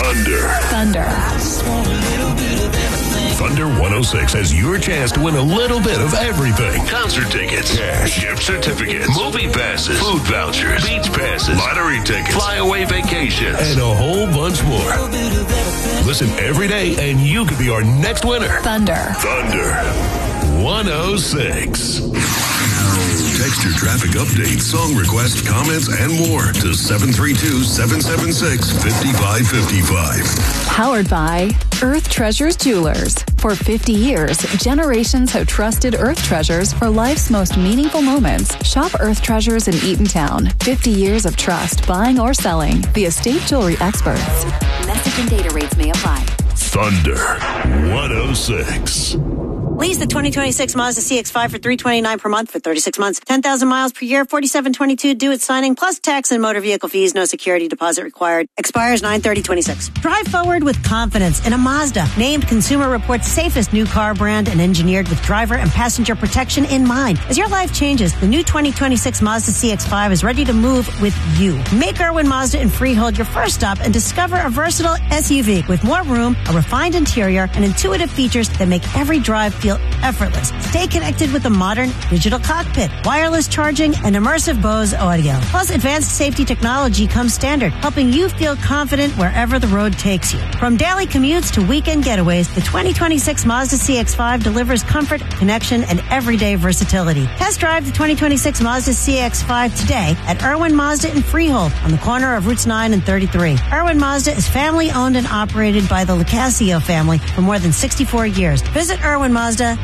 Thunder. Thunder 106 has your chance to win a little bit of everything. Concert tickets, cash, gift certificates, movie passes, food vouchers, beach passes, lottery tickets, flyaway vacations, and a whole bunch more. Listen every day and you could be our next winner. Thunder 106. Text your traffic updates, song requests, comments, and more to 732-776-5555. Powered by Earth Treasures Jewelers. For 50 years, generations have trusted Earth Treasures for life's most meaningful moments. Shop Earth Treasures in Eatontown. 50 years of trust, buying or selling. The estate jewelry experts. Message and data rates may apply. Thunder 106. Lease the 2026 Mazda CX-5 for $329 per month for 36 months. 10,000 miles per year, $47.22 due at signing, plus tax and motor vehicle fees. No security deposit required. Expires 9/30/26. Drive forward with confidence in a Mazda. Named Consumer Reports' safest new car brand and engineered with driver and passenger protection in mind. As your life changes, the new 2026 Mazda CX-5 is ready to move with you. Make Irwin Mazda in Freehold your first stop and discover a versatile SUV with more room, a refined interior, and intuitive features that make every drive feel effortless. Stay connected with the modern digital cockpit, wireless charging, and immersive Bose audio. Plus, advanced safety technology comes standard, helping you feel confident wherever the road takes you. From daily commutes to weekend getaways, the 2026 Mazda CX-5 delivers comfort, connection, and everyday versatility. Test drive the 2026 Mazda CX-5 today at Irwin Mazda in Freehold on the corner of Routes 9 and 33. Irwin Mazda is family owned and operated by the Lucasio family for more than 64 years. Visit Irwin Mazda